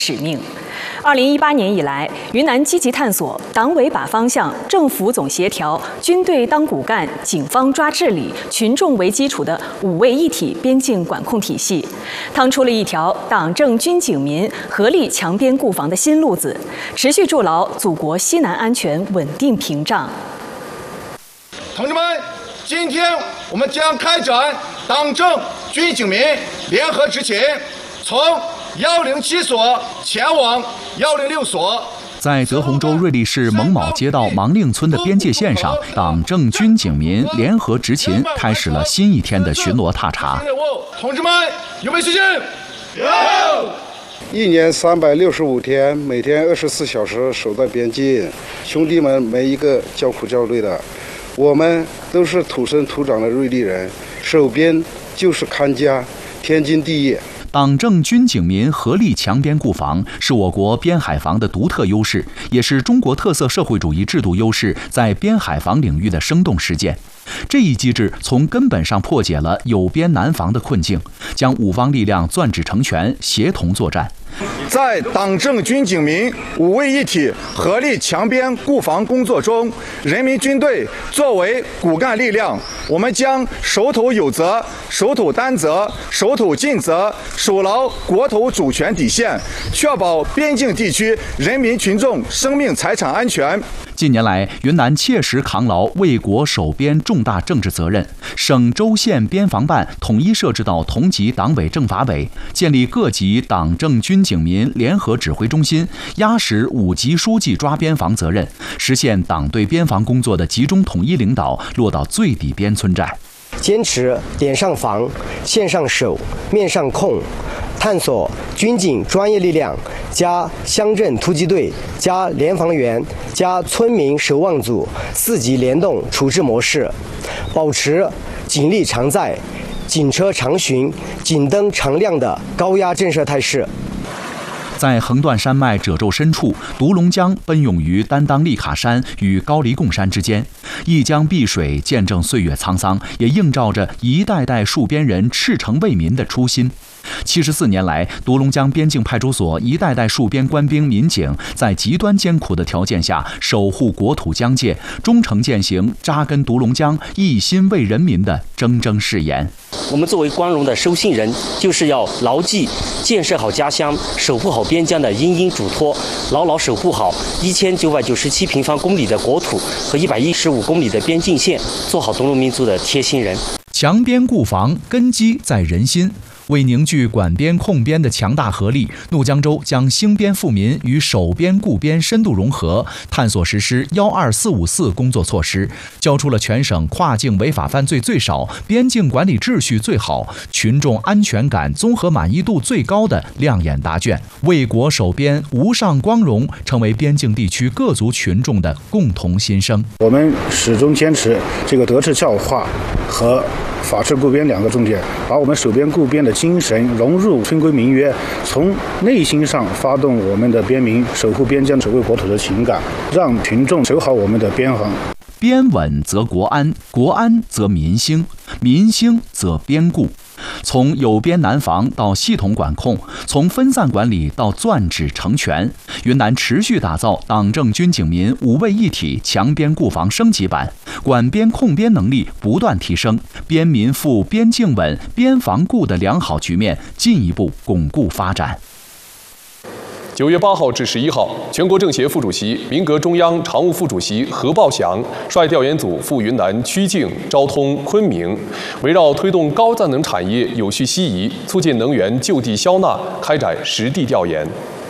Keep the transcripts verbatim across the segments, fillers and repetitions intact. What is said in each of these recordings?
使命。二零一八年以来，云南积极探索党委把方向、政府总协调、军队当骨干、警方抓治理、群众为基础的五位一体边境管控体系，趟出了一条党政军警民合力强边固防的新路子，持续筑牢祖国西南安全稳定屏障。 同志们，今天我们将开展党政军警民联合执勤，从幺零七所前往幺零六所。 在德宏州瑞丽市蒙卯街道芒令村的边界线上，党政军警民联合执勤开始了新一天的巡逻踏查。 同志们，有没有信心？有。 一年三百六十五天，每天二十四小时守在边境，兄弟们没一个叫苦叫累的。我们都是土生土长的瑞丽人，守边就是看家，天经地义。 党政军警民合力强边固防，是我国边海防的独特优势，也是中国特色社会主义制度优势在边海防领域的生动实践。这一机制从根本上破解了有边难防的困境，将五方力量攥指成拳，协同作战。 在党政军警民五位一体合力强边固防工作中，人民军队作为骨干力量，我们将守土有责、守土担责、守土尽责，守牢国土主权底线，确保边境地区人民群众生命财产安全。 近年来，云南切实扛牢为国守边重大政治责任，省州县边防办统一设置到同级党委政法委，建立各级党政军警民联合指挥中心，压实五级书记抓边防责任，实现党对边防工作的集中统一领导，落到最底边村寨。 坚持点上防、线上守、面上控，探索军警专业力量加乡镇突击队加联防员加村民守望组四级联动处置模式，保持警力常在、警车常巡、警灯常亮的高压震慑态势。 在横断山脉褶皱深处，独龙江奔涌于担当利卡山与高黎贡山之间，一江碧水见证岁月沧桑，也映照着一代代戍边人赤诚为民的初心。七十四年来，独龙江边境派出所一代代戍边官兵民警在极端艰苦的条件下守护国土疆界，忠诚践行扎根独龙江、一心为人民的铮铮誓言。 我们作为光荣的收信人，就是要牢记建设好家乡、守护好边疆的殷殷嘱托，牢牢守护好一千九百九十七平方公里的国土和一百一十五公里的边境线，做好独龙民族的贴心人。 强边固防，根基在人心。为凝聚管边控边的强大合力，怒江州将兴边富民与守边固边深度融合，探索实施“幺二四五四”工作措施，交出了全省跨境违法犯罪最少、边境管理秩序最好、群众安全感综合满意度最高的亮眼答卷，为国守边无上光荣成为边境地区各族群众的共同心声。 我们始终坚持这个德治教化和法治固边两个重点，把我们守边固边的精神融入春规民约，从内心上发动我们的边民守护边疆、守卫国土的情感，让群众守好我们的边防。 边稳则国安，国安则民兴，民兴则边固。从有边难防到系统管控，从分散管理到攥指成拳，云南持续打造党政军警民五位一体强边固防升级版，管边控边能力不断提升，边民富、边境稳、边防固的良好局面进一步巩固发展。 九月八号至十一号，全国政协副主席、民革中央常务副主席何报祥率调研组赴云南曲靖、昭通、昆明，围绕推动高再能产业有序西移、促进能源就地消纳，开展实地调研。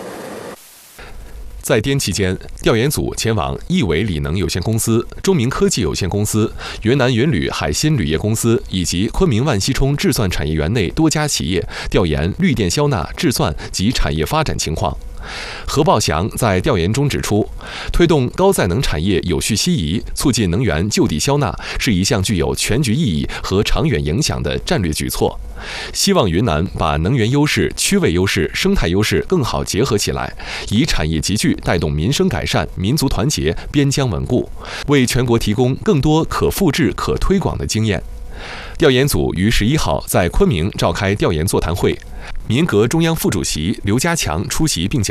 在滇期间，调研组前往亿纬锂能有限公司、中明科技有限公司、云南云铝海鑫铝业公司以及昆明万溪冲制蒜产业园内多家企业，调研绿电消纳、制蒜及产业发展情况。何报祥在调研中指出，推动高再能产业有序西移，促进能源就地消纳，是一项具有全局意义和长远影响的战略举措。希望云南把能源优势、区位优势、生态优势更好结合起来，以产业集聚带动民生改善、民族团结、边疆稳固，为全国提供更多可复制、可推广的经验。调研组于十一号在昆明召开调研座谈会， 民革中央副主席刘家强出席并讲。